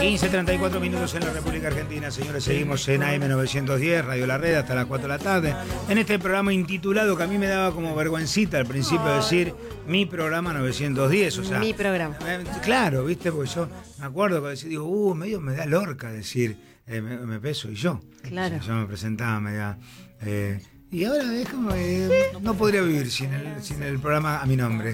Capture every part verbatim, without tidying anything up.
quince treinta y cuatro minutos en la República Argentina, señores. Seguimos en A M novecientos diez, Radio La Red, hasta las cuatro de la tarde. En este programa intitulado, que a mí me daba como vergüencita al principio decir mi programa novecientos diez, o sea. Mi programa. Eh, claro, ¿viste? Porque yo me acuerdo que decía, digo, uh, medio me da Lorca decir eh, me, me peso y yo. Claro. O sea, yo me presentaba, me da. Eh, Y ahora es como eh, no podría vivir sin el, sin el programa a mi nombre.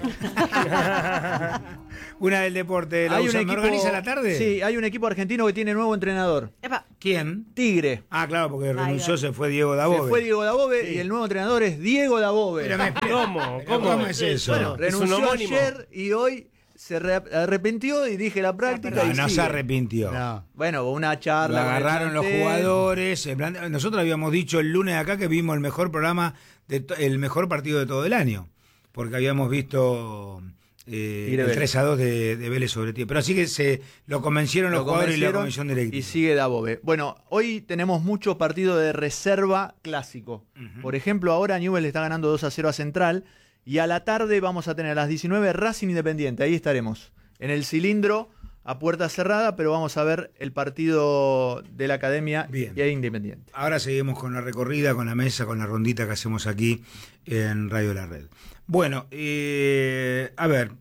Una del deporte. ¿La Hay usa, un ¿me equipo, organiza la tarde? Sí, hay un equipo argentino que tiene nuevo entrenador. Epa. ¿Quién? Tigre. Ah, claro, porque Ay, renunció, ay. se fue Diego Dabove. Se fue Diego Dabove Sí. y el nuevo entrenador es Diego Dabove. Pero me- ¿Cómo? pero ¿Cómo? ¿Cómo es eso? Bueno, es un Renunció homónimo. ayer y hoy se re- arrepintió y dije la práctica. No, y no se sigue. arrepintió. No. Bueno, una Lo charla. con el agarraron los plantel. jugadores. en plan- Nosotros habíamos dicho el lunes acá que vimos el mejor programa, de to- el mejor partido de todo el año. Porque habíamos visto eh, Tigre el Vélez. tres a dos de, de Vélez sobre ti. Pero así que se lo convencieron los Lo jugadores y la convencieron comisión directiva. y sigue Dabove. Bueno, hoy tenemos muchos partidos de reserva clásico. Por ejemplo, ahora Newell's le está ganando dos a cero a Central. Y a la tarde vamos a tener a las diecinueve Racing Independiente. Ahí estaremos. En el cilindro, a puerta cerrada, pero vamos a ver el partido de la Academia Bien. y ahí Independiente. Ahora seguimos con la recorrida, con la mesa, con la rondita que hacemos aquí en Radio La Red. Bueno, eh, a ver,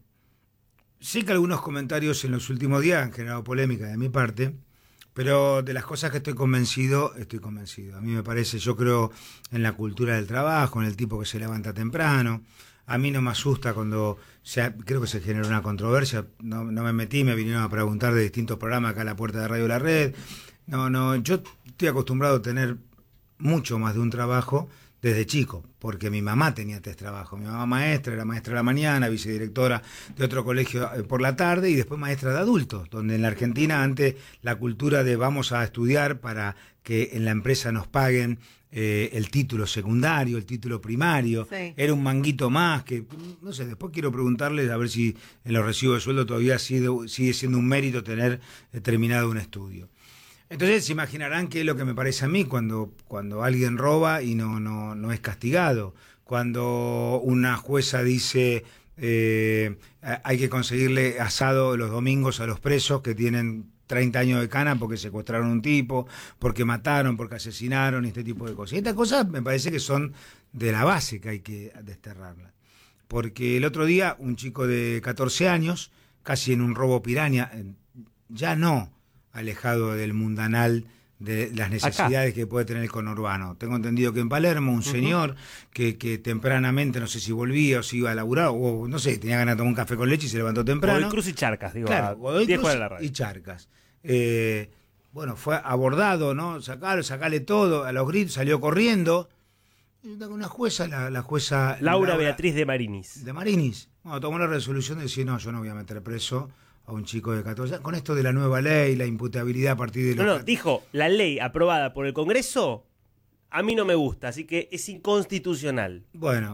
sé que algunos comentarios en los últimos días han generado polémica de mi parte, pero de las cosas que estoy convencido, estoy convencido. A mí me parece, yo creo en la cultura del trabajo, en el tipo que se levanta temprano. A mí no me asusta cuando, se, creo que se generó una controversia, no, no me metí, me vinieron a preguntar de distintos programas acá a la puerta de Radio La Red. No, no, yo estoy acostumbrado a tener mucho más de un trabajo desde chico, porque mi mamá tenía tres trabajos. Mi mamá maestra, era maestra de la mañana, vicedirectora de otro colegio eh, por la tarde y después maestra de adultos, donde en la Argentina antes la cultura de vamos a estudiar para que en la empresa nos paguen eh, el título secundario, el título primario, Sí. era un manguito más, que no sé, después quiero preguntarles a ver si en los recibos de sueldo todavía sigue, sigue siendo un mérito tener eh, terminado un estudio. Entonces se imaginarán qué es lo que me parece a mí cuando, cuando alguien roba y no, no, no es castigado, cuando una jueza dice eh, hay que conseguirle asado los domingos a los presos que tienen treinta años de cana porque secuestraron a un tipo, porque mataron, porque asesinaron, y este tipo de cosas. Y estas cosas me parece que son de la base que hay que desterrarlas. Porque el otro día un chico de catorce años, casi en un robo piraña, ya no alejado del mundanal de las necesidades Acá. que puede tener el conurbano. Tengo entendido que en Palermo un uh-huh. señor que, que tempranamente, no sé si volvía o si iba a laburar, o no sé, tenía ganas de tomar un café con leche y se levantó temprano. Godoy Cruz y Charcas, digo. Claro, Godoy Cruz de la radio. Y Charcas. Eh, bueno, fue abordado, ¿no? Sacarlo, sacarle todo, a los gritos, salió corriendo. Y una jueza, la, la jueza... Laura, Laura Beatriz de Marinis. De Marinis. Bueno, tomó la resolución de decir, no, yo no voy a meter preso a un chico de catorce años. Con esto de la nueva ley, la imputabilidad a partir de los... No, no, dijo, la ley aprobada por el Congreso a mí no me gusta, así que es inconstitucional. Bueno,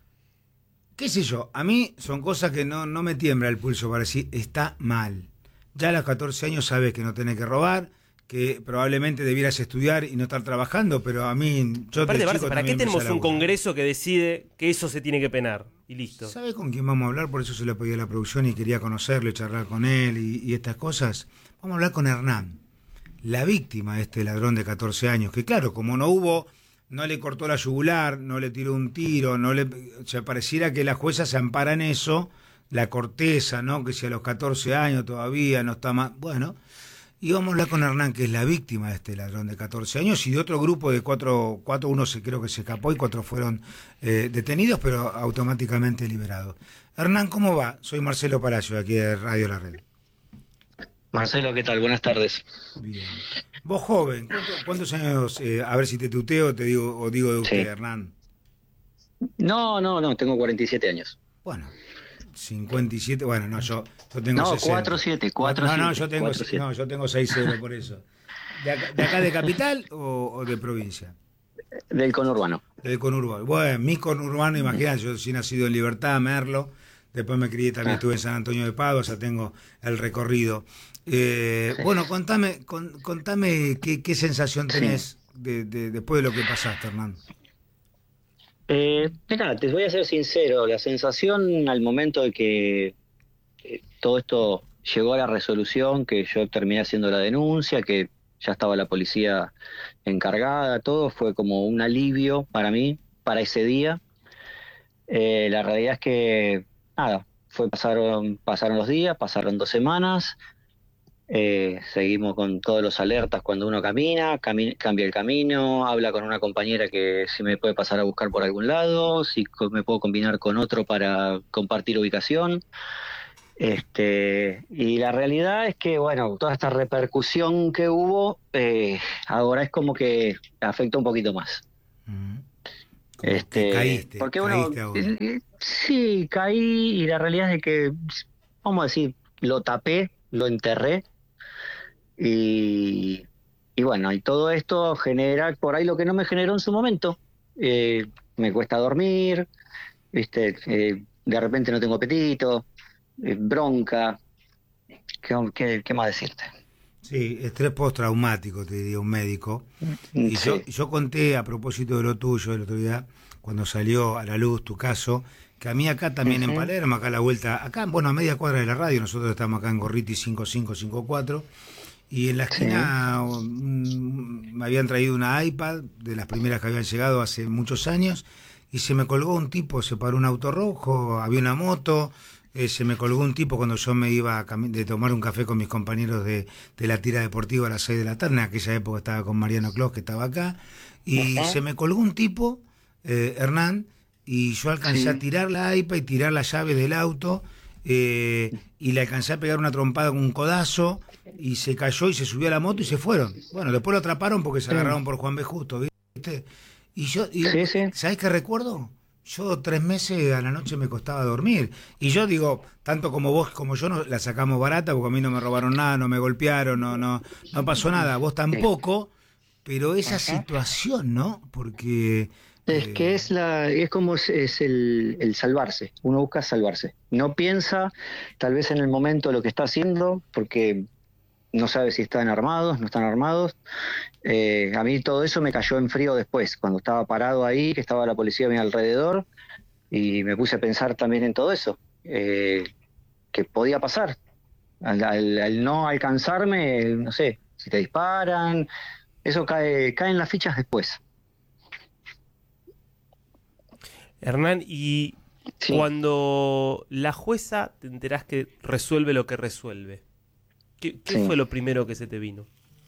qué sé yo, a mí son cosas que no, no me tiembla el pulso para decir, está mal. Ya a los catorce años sabes que no tenés que robar, que probablemente debieras estudiar y no estar trabajando, pero a mí... yo Aparte, de Barça, chico ¿para qué también tenemos empecé a un laburar. Congreso que decide que eso se tiene que penar? Y listo. ¿Sabe con quién vamos a hablar? Por eso se lo pedí a la producción y quería conocerlo y charlar con él y, y estas cosas. Vamos a hablar con Hernán, la víctima de este ladrón de catorce años, que claro, como no hubo, no le cortó la yugular, no le tiró un tiro, no le, o sea, pareciera que la jueza se ampara en eso, la corteza, ¿no? Que si a los catorce años todavía no está más... Bueno, y vamos a hablar con Hernán, que es la víctima de este ladrón de catorce años, y de otro grupo de cuatro, cuatro uno se, creo que se escapó y cuatro fueron eh, detenidos, pero automáticamente liberados. Hernán, ¿cómo va? Soy Marcelo Palacio, aquí de Radio La Red. Marcelo, ¿qué tal? Buenas tardes. Bien. Vos joven, ¿cuántos, cuántos años, eh, a ver si te tuteo te digo, o digo de usted, sí. Hernán? No, no, no, tengo cuarenta y siete años. Bueno, cincuenta y siete, bueno, no, yo, yo tengo no, sesenta. cuatro siete, cuatro No, siete, no, yo tengo, cuatro siete. no, yo tengo seis cero por eso. ¿De acá, de, acá de capital o, o de provincia? Del conurbano. Del conurbano. Bueno, mi conurbano, imagínate, yo sí nacido en Libertad, Merlo, después me crié, también ah. estuve en San Antonio de Padua, o sea, tengo el recorrido. Eh, bueno, contame, con, contame qué, qué sensación tenés sí. de, de, después de lo que pasaste, Hernán. Eh, mira, te voy a ser sincero, la sensación al momento de que eh, todo esto llegó a la resolución, que yo terminé haciendo la denuncia, que ya estaba la policía encargada, todo fue como un alivio para mí, para ese día. Eh, la realidad es que, nada, fue, pasaron, pasaron los días, pasaron dos semanas, eh, seguimos con todos los alertas cuando uno camina, cami- cambia el camino, habla con una compañera que si me puede pasar a buscar por algún lado, si co- me puedo combinar con otro para compartir ubicación. Este, y la realidad es que, bueno, toda esta repercusión que hubo, eh, ahora es como que afecta un poquito más. Mm. Como que Este, caíste, porque bueno, caíste ahora. eh, eh, sí, caí y la realidad es de que, vamos a decir, lo tapé, lo enterré y, y bueno, y todo esto genera por ahí lo que no me generó en su momento. Eh, me cuesta dormir, ¿viste? Eh, de repente no tengo apetito, eh, bronca, ¿qué, qué, qué más decirte? Sí, estrés postraumático, te diría un médico. Y Sí. yo, yo conté a propósito de lo tuyo el otro día, cuando salió a la luz tu caso, que a mí acá también en Ujú. Palermo, acá a la vuelta, acá, bueno, a media cuadra de la radio, nosotros estamos acá en Gorriti cinco cinco cinco cuatro, y en la esquina mm, me habían traído una iPad, de las primeras que habían llegado hace muchos años, y se me colgó un tipo, se paró un auto rojo, había una moto, eh, se me colgó un tipo cuando yo me iba a cami- de tomar un café con mis compañeros de, de la tira deportiva a las seis de la tarde, en aquella época estaba con Mariano Clos, que estaba acá, y Ajá. se me colgó un tipo, eh, Hernán, y yo alcancé Sí. a tirar la iPad y tirar la llave del auto, eh, y le alcancé a pegar una trompada con un codazo, y se cayó y se subió a la moto y se fueron. Bueno, después lo atraparon porque se Sí. agarraron por Juan B. Justo, ¿viste? Y yo, y, Sí, sí. ¿sabés qué recuerdo? Yo tres meses a la noche me costaba dormir. Y yo digo, tanto como vos como yo no, la sacamos barata porque a mí no me robaron nada, no me golpearon, no, no, no pasó nada. Vos tampoco, pero esa Ajá. situación, ¿no? Porque... Es eh, que es la, es como es, es el, el salvarse. Uno busca salvarse. No piensa tal vez en el momento lo que está haciendo, porque no sabe si están armados, no están armados. Eh, a mí todo eso me cayó en frío después, cuando estaba parado ahí, que estaba la policía a mi alrededor, y me puse a pensar también en todo eso, eh, que podía pasar. Al, al- al no alcanzarme, no sé, si te disparan, eso cae, cae en las fichas después. Hernán, y Sí. cuando la jueza te enterás que resuelve lo que resuelve, ¿qué, qué Sí. fue lo primero que se te vino?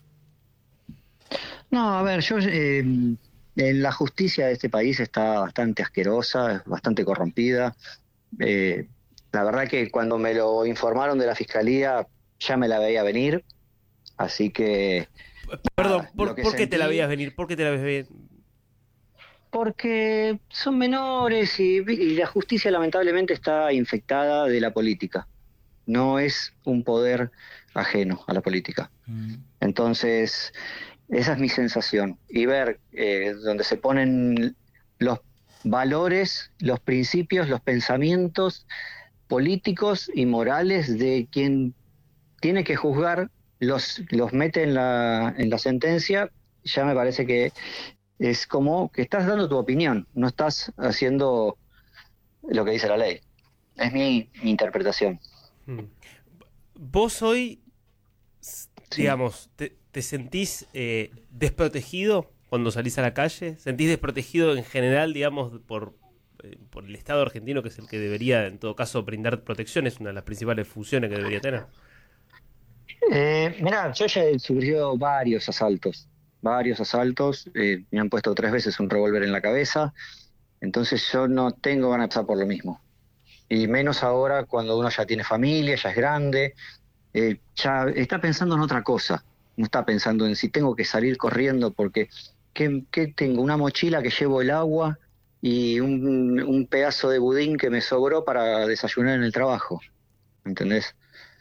No, a ver, yo eh, en la justicia de este país está bastante asquerosa, es bastante corrompida. Eh, la verdad que cuando me lo informaron de la fiscalía ya me la veía venir, así que Perdón, nada, ¿por, lo que por qué te la sentí- veías venir? ¿Por qué te la ves venir? porque son menores y, y la justicia lamentablemente está infectada de la política. No es un poder ajeno a la política. mm, Entonces, esa es mi sensación. Y ver eh, donde se ponen los valores, los principios, los pensamientos políticos y morales de quien tiene que juzgar, los, los mete en la, en la sentencia, ya me parece que es como que estás dando tu opinión, no estás haciendo lo que dice la ley. Es mi, mi interpretación. Hmm. Vos hoy, s- Sí. digamos, te, te sentís eh, desprotegido cuando salís a la calle? ¿Sentís desprotegido en general, digamos, por, eh, por el Estado argentino, que es el que debería, en todo caso, brindar protección? Es una de las principales funciones que debería tener. Eh, mirá, yo ya he sufrido varios asaltos, varios asaltos, eh, me han puesto tres veces un revólver en la cabeza, entonces yo no tengo ganas de pasar por lo mismo. Y menos ahora cuando uno ya tiene familia, ya es grande, eh, ya está pensando en otra cosa, no está pensando en si tengo que salir corriendo porque ¿qué, qué tengo? Una mochila que llevo el agua y un, un pedazo de budín que me sobró para desayunar en el trabajo, ¿entendés?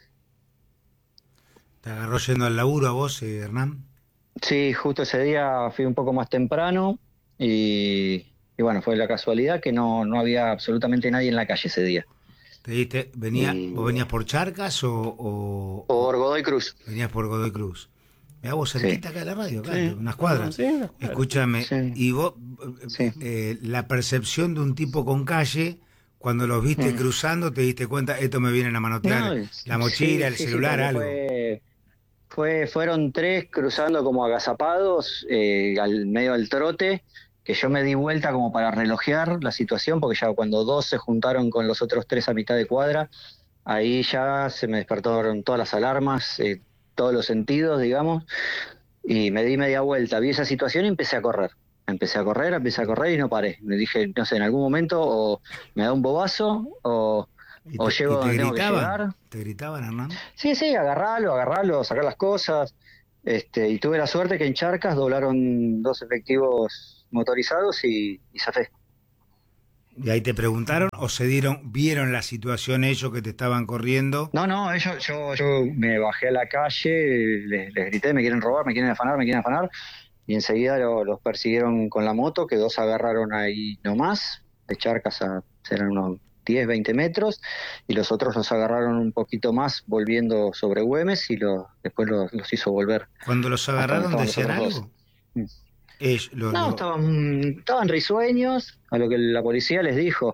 ¿Te agarró yendo al laburo a vos, eh, Hernán? Sí, justo ese día fui un poco más temprano y, y bueno, fue la casualidad que no, no había absolutamente nadie en la calle ese día. ¿Te diste, venía, Y- ¿Vos venías por Charcas o, o- Por Godoy Cruz. venías por Godoy Cruz? Mirá vos cerquita acá de la radio, acá, Sí. unas cuadras. Sí, unas cuadras. Escúchame, Sí. y vos, eh, Sí. eh, la percepción de un tipo con calle cuando los viste Mm. cruzando, te diste cuenta, esto me vienen a manotear, No, la mochila, sí, el sí, sí, celular, porque algo. Fue, fue, fueron tres cruzando como agazapados eh, al medio del trote, que yo me di vuelta como para relojear la situación, porque ya cuando dos se juntaron con los otros tres a mitad de cuadra, ahí ya se me despertaron todas las alarmas, eh, todos los sentidos, digamos, y me di media vuelta, vi esa situación y empecé a correr. Empecé a correr, empecé a correr y no paré. Me dije, no sé, en algún momento o me da un bobazo o, ¿Y o te, llego y te donde tengo que gritaban? llegar. ¿Te gritaban, Hernán? Sí, sí, agarralo, agarralo, sacar las cosas. Este, y tuve la suerte que en Charcas doblaron dos efectivos motorizados y, y zafé. ¿Y ahí te preguntaron o se dieron, vieron la situación ellos que te estaban corriendo? No, no, ellos, yo, yo me bajé a la calle, les, les grité, me quieren robar, me quieren afanar, me quieren afanar. Y enseguida lo- los persiguieron con la moto, que dos agarraron ahí nomás, de Charcas a, serán unos diez, veinte metros, y los otros los agarraron un poquito más volviendo sobre Güemes y lo, después los, los hizo volver. Cuando los Hasta donde agarraron, estaban ¿decían los otros algo? dos. Mm. Ellos, lo- No, lo- estaban, estaban risueños, a lo que la policía les dijo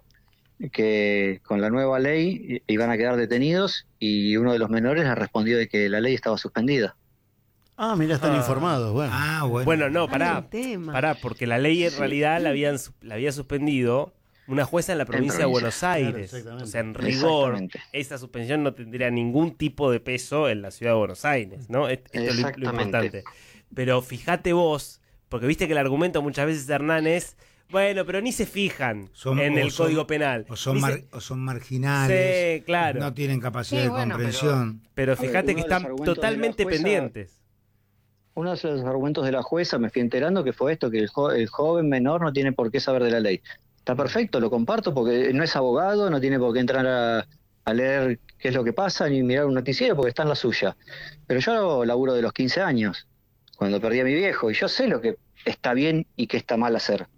que con la nueva ley iban a quedar detenidos y uno de los menores les respondió de que la ley estaba suspendida. Ah, mira, están Ah. informados. Bueno. Ah, bueno. Bueno, no, Hay pará. un tema. Pará, porque la ley en Sí. realidad la, habían, sus- la había suspendido una jueza en la provincia de provincia. Buenos Aires. Claro, exactamente. O sea, en rigor, Exactamente. esa suspensión no tendría ningún tipo de peso en la ciudad de Buenos Aires, ¿no? Esto es lo- lo, Exactamente. importante. Pero fíjate vos, porque viste que el argumento muchas veces, Hernán, es, bueno, pero ni se fijan Son- en o el son- Código Penal. O son, Ni mar- se- o son marginales. Sí, claro. No tienen capacidad Sí, de bueno, comprensión. Pero ver, fíjate uno que de los están argumentos de la totalmente jueza- pendientes. Uno de los argumentos de la jueza, me fui enterando que fue esto, que el, jo- el joven menor no tiene por qué saber de la ley. Está perfecto, lo comparto, porque no es abogado, no tiene por qué entrar a, a leer qué es lo que pasa, ni mirar un noticiero, porque está en la suya. Pero yo laburo de los quince años, cuando perdí a mi viejo, y yo sé lo que está bien y qué está mal hacer.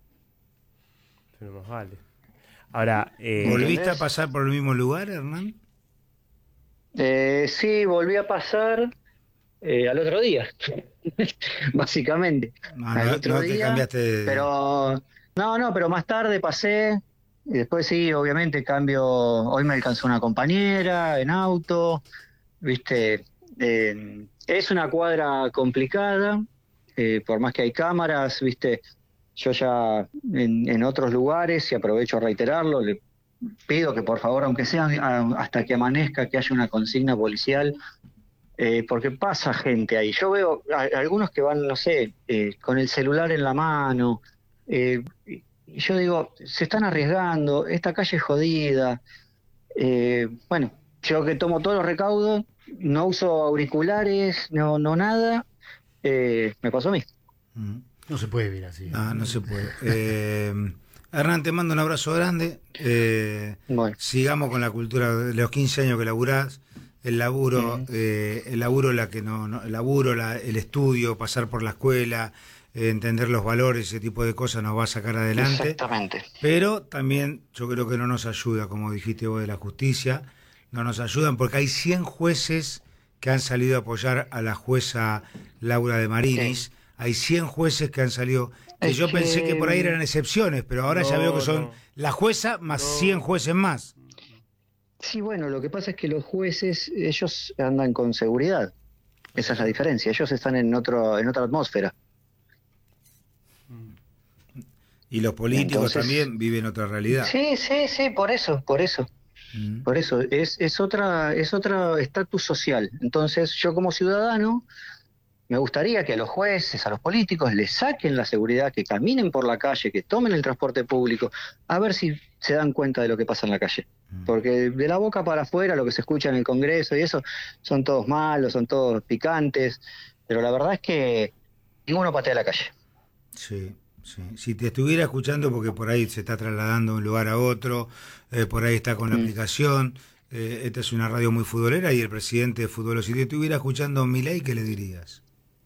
Pero más vale. Ahora, eh, ¿Volviste ¿entendés? a pasar por el mismo lugar, Hernán? Eh, sí, volví a pasar eh, al otro día, básicamente. No, Al no, otro no te día, cambiaste de... Pero, no, no, pero más tarde pasé, y después sí, obviamente cambio, hoy me alcanzó una compañera en auto, viste, eh, es una cuadra complicada, eh, por más que hay cámaras, viste, yo ya en, en otros lugares, y aprovecho a reiterarlo, le pido que por favor, aunque sea a- hasta que amanezca, que haya una consigna policial, eh, porque pasa gente ahí. Yo veo a- algunos que van, no sé, eh, con el celular en la mano, eh, y y yo digo, se están arriesgando, esta calle es jodida. Eh, bueno, yo que tomo todos los recaudos, no uso auriculares, no, no nada, eh, me pasó a mí. Mm. No se puede vivir así. No, no se puede. Eh, Hernán, te mando un abrazo grande. Eh, Bueno, sigamos con la cultura de los quince años que laburás. El laburo, Ujú. eh, el laburo, la que no, no- el laburo, la- el estudio, pasar por la escuela, eh, entender los valores, ese tipo de cosas nos va a sacar adelante. exactamente. Pero también yo creo que no nos ayuda, como dijiste vos, de la justicia, no nos ayudan porque hay cien jueces que han salido a apoyar a la jueza Laura de Marinis, Sí. hay cien jueces que han salido, que Es yo pensé que por ahí eran excepciones, pero ahora ya No, veo que son no. la jueza más No. cien jueces más. Sí, bueno, lo que pasa es que los jueces, ellos andan con seguridad. Esa es la diferencia. Ellos están en otro, en otra atmósfera. Y los políticos Entonces- también viven otra realidad. Sí, sí, sí, por eso, por eso, Mm. por eso. Es, es otra, es otro estatus social. Entonces, yo como ciudadano, me gustaría que a los jueces, a los políticos, les saquen la seguridad, que caminen por la calle, que tomen el transporte público, a ver si se dan cuenta de lo que pasa en la calle. Mm. Porque de la boca para afuera, lo que se escucha en el Congreso y eso, son todos malos, son todos picantes, pero la verdad es que ninguno patea la calle. Sí, sí. Si te estuviera escuchando, porque por ahí se está trasladando de un lugar a otro, eh, por ahí está con la Mm. aplicación, eh, esta es una radio muy futbolera y el presidente de fútbol, si te estuviera escuchando Milei, ¿qué le dirías?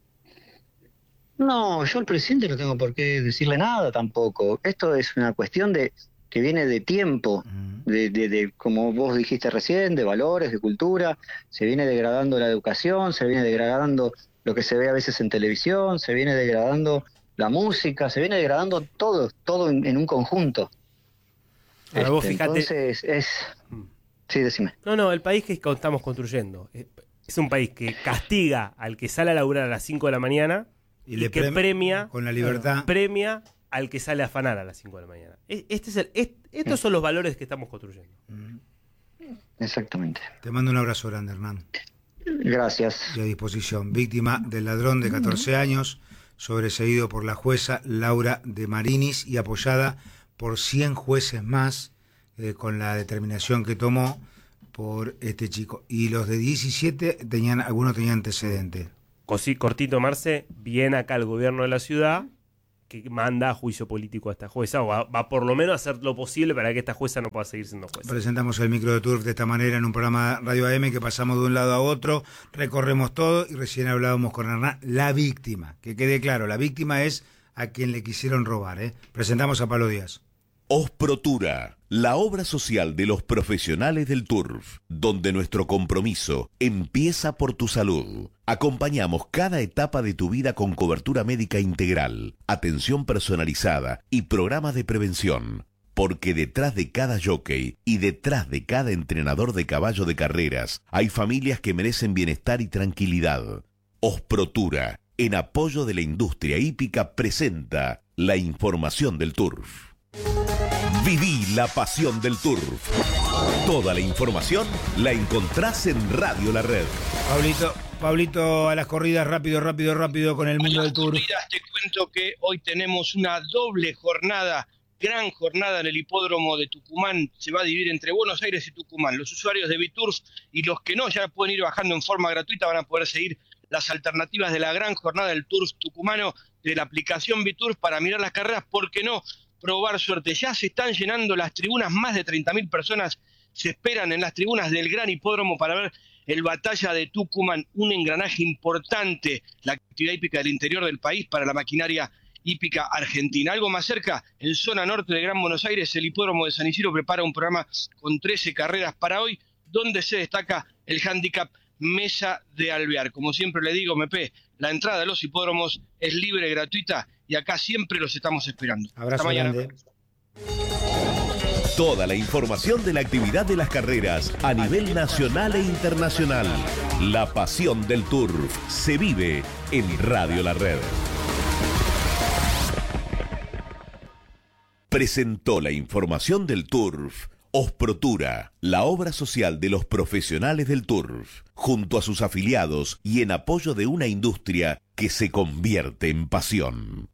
No, yo al presidente no tengo por qué decirle nada tampoco. Esto es una cuestión de que viene de tiempo, Mm. de, de, de, como vos dijiste recién, de valores, de cultura. Se viene degradando la educación, se viene degradando lo que se ve a veces en televisión, se viene degradando la música, se viene degradando todo, todo en, en un conjunto. Ahora vos fijate... Entonces es... Sí, decime. No, no, el país que estamos construyendo es un país que castiga al que sale a laburar a las cinco de la mañana y, y le que premia con la libertad premia al que sale a afanar a las cinco de la mañana. Este es el, este, estos son los valores que estamos construyendo. Exactamente. Te mando un abrazo grande, Hernán. Gracias. Y a disposición. Víctima del ladrón de catorce años, sobreseído por la jueza Laura de Marinis y apoyada por cien jueces más, eh, con la determinación que tomó por este chico. Y los de diecisiete, tenían, algunos tenían antecedentes. Cosí, cortito, Marce, viene acá el gobierno de la ciudad que manda a juicio político a esta jueza, o va, va por lo menos a hacer lo posible para que esta jueza no pueda seguir siendo jueza. Presentamos el micro de Turf de esta manera en un programa Radio A M que pasamos de un lado a otro, recorremos todo y recién hablábamos con Hernán, la víctima. Que quede claro, la víctima es a quien le quisieron robar. ¿eh? Presentamos a Pablo Díaz. Osprotura, la obra social de los profesionales del turf, donde nuestro compromiso empieza por tu salud. Acompañamos cada etapa de tu vida con cobertura médica integral, atención personalizada y programas de prevención. Porque detrás de cada jockey y detrás de cada entrenador de caballo de carreras hay familias que merecen bienestar y tranquilidad. Osprotura, en apoyo de la industria hípica, presenta la información del turf. Viví la pasión del turf. Toda la información la encontrás en Radio La Red. Pablito, Pablito, a las corridas, rápido, rápido, rápido con el mundo del turf. Corridas, te cuento que hoy tenemos una doble jornada, gran jornada en el hipódromo de Tucumán. Se va a dividir entre Buenos Aires y Tucumán. Los usuarios de Biturf y los que no ya pueden ir bajando en forma gratuita, van a poder seguir las alternativas de la gran jornada del turf tucumano de la aplicación Biturf para mirar las carreras. ¿Por qué no probar suerte? Ya se están llenando las tribunas, más de treinta mil personas se esperan en las tribunas del gran hipódromo para ver el Batalla de Tucumán, un engranaje importante, la actividad hípica del interior del país para la maquinaria hípica argentina. Algo más cerca, en zona norte de Gran Buenos Aires, el hipódromo de San Isidro prepara un programa con trece carreras para hoy, donde se destaca el handicap Mesa de Alvear. Como siempre le digo, M P, la entrada de los hipódromos es libre, gratuita, y acá siempre los estamos esperando. Abrazo Hasta mañana. grande. Toda la información de la actividad de las carreras a nivel nacional e internacional. La pasión del turf se vive en Radio La Red. Presentó la información del turf Osprotura, la obra social de los profesionales del turf, junto a sus afiliados y en apoyo de una industria que se convierte en pasión.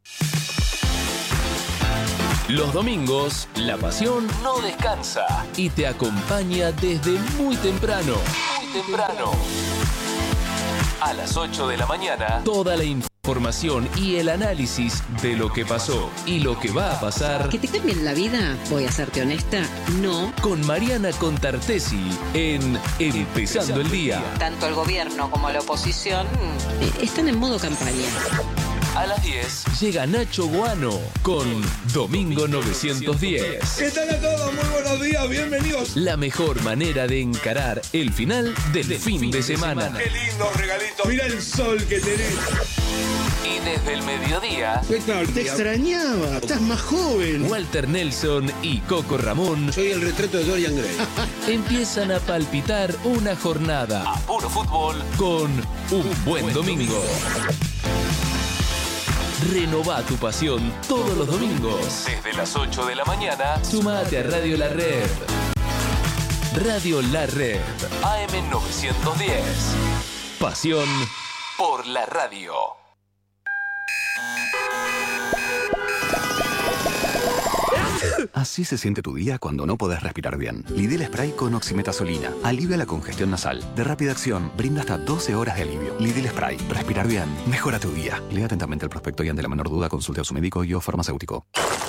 Los domingos, la pasión no descansa y te acompaña desde muy temprano. Muy temprano. A las ocho de la mañana, toda la información y el análisis de lo que pasó y lo que va a pasar. ¿Que te cambien la vida? Voy a serte honesta, no. Con Mariana Contartesi en Empezando el Día. Tanto el gobierno como la oposición eh, están en modo campaña. A las diez llega Nacho Guano con Domingo novecientos diez. ¿Qué tal a todos? Muy buenos días, bienvenidos. La mejor manera de encarar el final del, del fin, fin de, de semana. semana. Qué lindo regalito. Mira el sol que tenés. Y desde el mediodía... ¿Qué tal? Te extrañaba, estás más joven. Walter Nelson y Coco Ramón... Soy el retrato de Dorian Gray. Empiezan a palpitar una jornada a puro fútbol con Un, un Buen, buen domingo. domingo. Renová tu pasión todos los domingos. Desde las ocho de la mañana, sumate a Radio La Red. Radio La Red, A M novecientos diez. Pasión por la radio. Así se siente tu día cuando no podés respirar bien. Lidl Spray con oximetazolina. Alivia la congestión nasal. De rápida acción, brinda hasta doce horas de alivio. Lidl Spray. Respirar bien. Mejora tu día. Lea atentamente el prospecto y ante la menor duda consulte a su médico y o farmacéutico.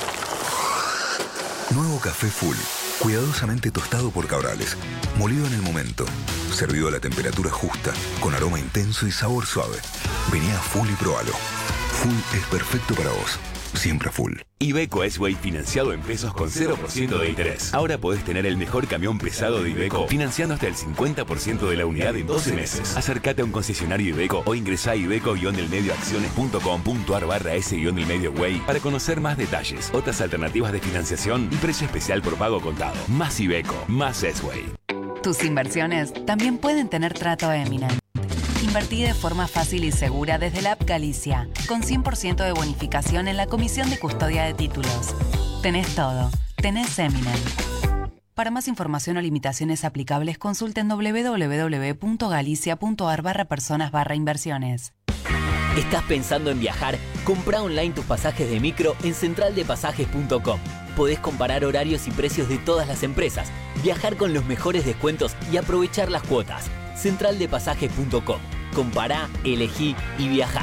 Nuevo café Full. Cuidadosamente tostado por Cabrales. Molido en el momento. Servido a la temperatura justa. Con aroma intenso y sabor suave. Vení a Full y probalo. Full es perfecto para vos. siempre full. Iveco S-Way financiado en pesos con cero por ciento de interés. Ahora podés tener el mejor camión pesado de Iveco financiando hasta el cincuenta por ciento de la unidad en doce meses. Acércate a un concesionario Iveco o ingresá a iveco guion del medio acciones punto com punto ar barra ese guion del medio way para conocer más detalles, otras alternativas de financiación y precio especial por pago contado. Más Iveco, más S-Way. Tus inversiones también pueden tener trato Eminent. Invertí de forma fácil y segura desde la app Galicia, con cien por ciento de bonificación en la comisión de custodia de títulos. Tenés todo. Tenés Eminent. Para más información o limitaciones aplicables, consulten doble u doble u doble u punto galicia punto ar barra personas barra inversiones. ¿Estás pensando en viajar? Comprá online tus pasajes de micro en central de pasajes punto com. Podés comparar horarios y precios de todas las empresas, viajar con los mejores descuentos y aprovechar las cuotas. central de pasajes punto com. Compará, elegí y viajá.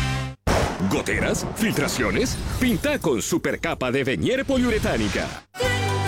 ¿Goteras? ¿Filtraciones? Pinta con supercapa de Venier poliuretánica.